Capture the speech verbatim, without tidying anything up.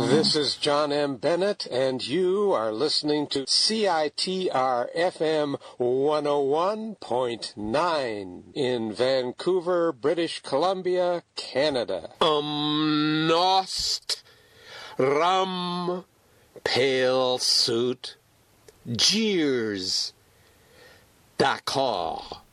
This is John M. Bennett, and you are listening to C I T R F M one oh one point nine in Vancouver, British Columbia, Canada. Um, Nost, Rum, Pale Suit, Jeers, Dakar.